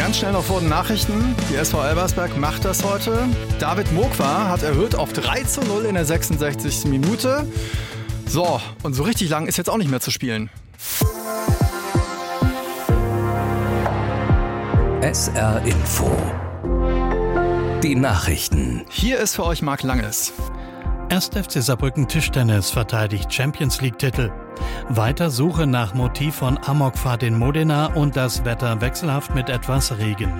Ganz schnell noch vor den Nachrichten. Die SV Elversberg macht das heute. David Mokwa hat erhöht auf 3:0 in der 66. Minute. So, und so richtig lang ist jetzt auch nicht mehr zu spielen. SR Info. Die Nachrichten. Hier ist für euch Marc Langes. 1. FC Saarbrücken Tischtennis verteidigt Champions-League-Titel. Weiter Suche nach Motiv von Amokfahrt in Modena und das Wetter wechselhaft mit etwas Regen.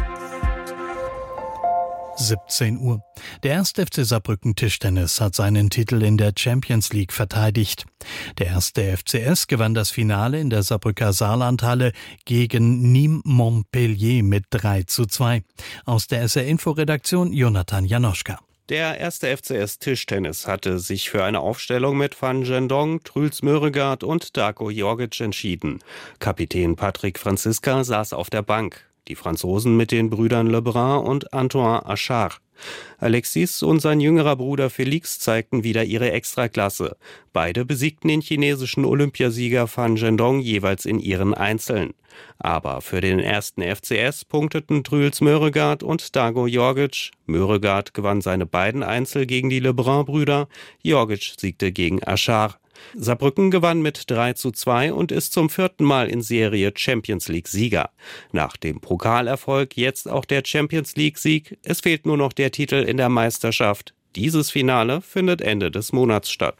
17 Uhr. Der 1. FC Saarbrücken Tischtennis hat seinen Titel in der Champions League verteidigt. Der 1. FCS gewann das Finale in der Saarbrücker Saarlandhalle gegen Nîmes Montpellier mit 3:2. Aus der SR-Info-Redaktion Jonathan Janoschka. Der 1. FCS Tischtennis hatte sich für eine Aufstellung mit Van Gendong, Truls Møregard und Darko Jorgic entschieden. Kapitän Patrick Franziska saß auf der Bank. Die Franzosen mit den Brüdern Lebrun und Antoine Achard. Alexis und sein jüngerer Bruder Felix zeigten wieder ihre Extraklasse. Beide besiegten den chinesischen Olympiasieger Van Gendong jeweils in ihren Einzeln. Aber für den 1. FCS punkteten Truls Møregard und Darko Jorgic. Møregard gewann seine beiden Einzel gegen die Lebrun-Brüder. Jorgic siegte gegen Achard. Saarbrücken gewann mit 3:2 und ist zum 4. Mal in Serie Champions-League-Sieger. Nach dem Pokalerfolg jetzt auch der Champions-League-Sieg. Es fehlt nur noch der Titel in der Meisterschaft. Dieses Finale findet Ende des Monats statt.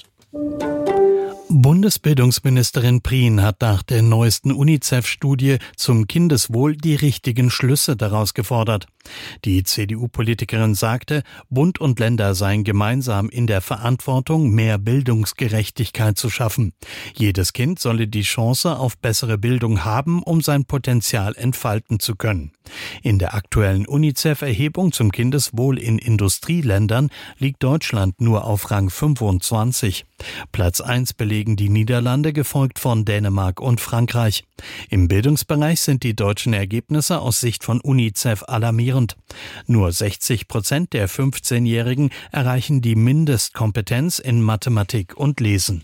Bundesbildungsministerin Prien hat nach der neuesten UNICEF-Studie zum Kindeswohl die richtigen Schlüsse daraus gefordert. Die CDU-Politikerin sagte, Bund und Länder seien gemeinsam in der Verantwortung, mehr Bildungsgerechtigkeit zu schaffen. Jedes Kind solle die Chance auf bessere Bildung haben, um sein Potenzial entfalten zu können. In der aktuellen UNICEF-Erhebung zum Kindeswohl in Industrieländern liegt Deutschland nur auf Rang 25. Platz 1 belegen die Niederlande, gefolgt von Dänemark und Frankreich. Im Bildungsbereich sind die deutschen Ergebnisse aus Sicht von UNICEF alarmierend. Nur 60% der 15-Jährigen erreichen die Mindestkompetenz in Mathematik und Lesen.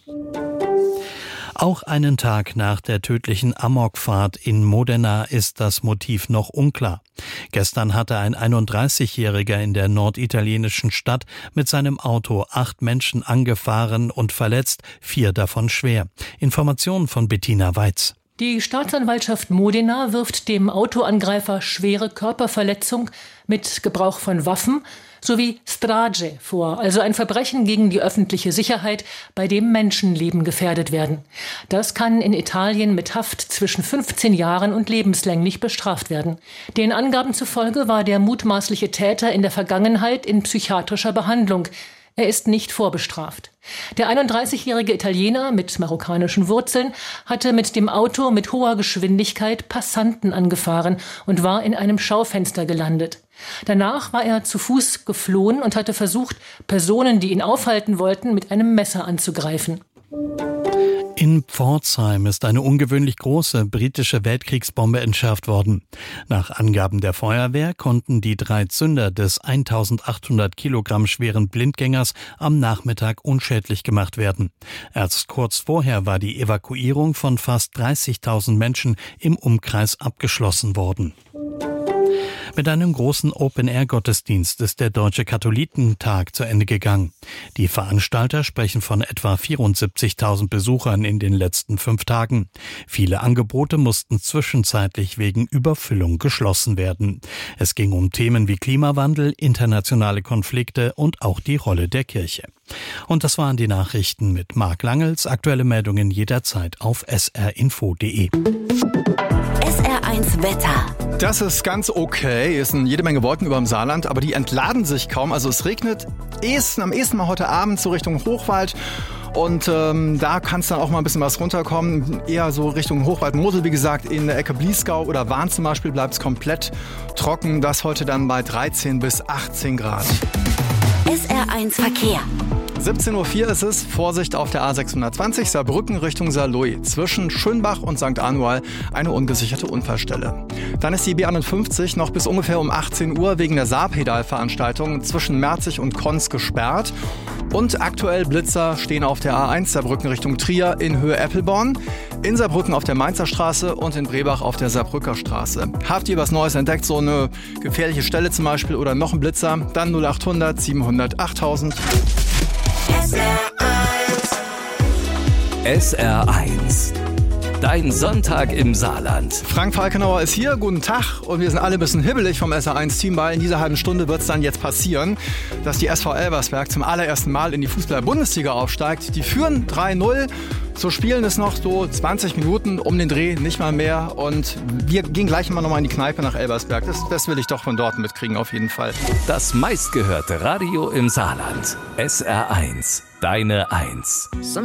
Auch einen Tag nach der tödlichen Amokfahrt in Modena ist das Motiv noch unklar. Gestern hatte ein 31-Jähriger in der norditalienischen Stadt mit seinem Auto 8 Menschen angefahren und verletzt, 4 davon schwer. Informationen von Bettina Weiz. Die Staatsanwaltschaft Modena wirft dem Autoangreifer schwere Körperverletzung mit Gebrauch von Waffen sowie Strage vor, also ein Verbrechen gegen die öffentliche Sicherheit, bei dem Menschenleben gefährdet werden. Das kann in Italien mit Haft zwischen 15 Jahren und lebenslänglich bestraft werden. Den Angaben zufolge war der mutmaßliche Täter in der Vergangenheit in psychiatrischer Behandlung. Er ist nicht vorbestraft. Der 31-jährige Italiener mit marokkanischen Wurzeln hatte mit dem Auto mit hoher Geschwindigkeit Passanten angefahren und war in einem Schaufenster gelandet. Danach war er zu Fuß geflohen und hatte versucht, Personen, die ihn aufhalten wollten, mit einem Messer anzugreifen. In Pforzheim ist eine ungewöhnlich große britische Weltkriegsbombe entschärft worden. Nach Angaben der Feuerwehr konnten die 3 Zünder des 1800 Kilogramm schweren Blindgängers am Nachmittag unschädlich gemacht werden. Erst kurz vorher war die Evakuierung von fast 30.000 Menschen im Umkreis abgeschlossen worden. Mit einem großen Open-Air-Gottesdienst ist der Deutsche Katholikentag zu Ende gegangen. Die Veranstalter sprechen von etwa 74.000 Besuchern in den letzten 5 Tagen. Viele Angebote mussten zwischenzeitlich wegen Überfüllung geschlossen werden. Es ging um Themen wie Klimawandel, internationale Konflikte und auch die Rolle der Kirche. Und das waren die Nachrichten mit Marc Langels. Aktuelle Meldungen jederzeit auf srinfo.de. SR1 Wetter. Das ist ganz okay. Es sind jede Menge Wolken über dem Saarland, aber die entladen sich kaum. Also es regnet am ehesten mal heute Abend so Richtung Hochwald. Und da kann es dann auch mal ein bisschen was runterkommen. Eher so Richtung Hochwald-Mosel, wie gesagt, in der Ecke Bliesgau oder Wahn zum Beispiel bleibt es komplett trocken. Das heute dann bei 13 bis 18 Grad. SR1 Verkehr. 17.04 Uhr ist es. Vorsicht auf der A620 Saarbrücken Richtung Saarlouis. Zwischen Schönbach und St. Anual eine ungesicherte Unfallstelle. Dann ist die B51 noch bis ungefähr um 18 Uhr wegen der Saarpedalveranstaltung zwischen Merzig und Konz gesperrt. Und aktuell Blitzer stehen auf der A1 Saarbrücken Richtung Trier in Höhe Eppelborn, in Saarbrücken auf der Mainzer Straße und in Brebach auf der Saarbrücker Straße. Habt ihr was Neues entdeckt, so eine gefährliche Stelle zum Beispiel oder noch ein Blitzer? Dann 0800 700 8000. SR1. Dein Sonntag im Saarland. Frank Falkenauer ist hier, guten Tag, und wir sind alle ein bisschen hibbelig vom SR1-Team, weil in dieser halben Stunde wird es dann jetzt passieren, dass die SV Elversberg zum allerersten Mal in die Fußball-Bundesliga aufsteigt. Die führen 3-0, so spielen es noch so 20 Minuten um den Dreh, nicht mal mehr, und wir gehen gleich mal nochmal in die Kneipe nach Elversberg. Das will ich doch von dort mitkriegen, auf jeden Fall. Das meistgehörte Radio im Saarland. SR1, deine 1.